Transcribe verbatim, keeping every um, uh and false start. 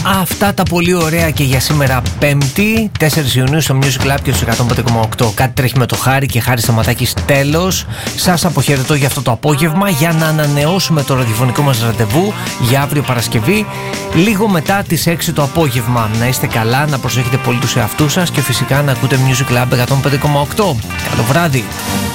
Αυτά τα πολύ ωραία και για σήμερα Πέμπτη τέσσερις Ιουνίου στο Music Lab και στους εκατόν πέντε κόμμα οκτώ. Κάτι τρέχει με το Χάρη και Χάρη Σταματάκης, τέλος. Σας αποχαιρετώ για αυτό το απόγευμα για να ανανεώσουμε το ραδιοφωνικό μας ραντεβού για αύριο Παρασκευή λίγο μετά τις έξι το απόγευμα. Να είστε καλά, να προσέχετε πολύ τους εαυτούς σας και φυσικά να ακούτε Music Lab εκατόν πέντε κόμμα οκτώ. Καλό βράδυ.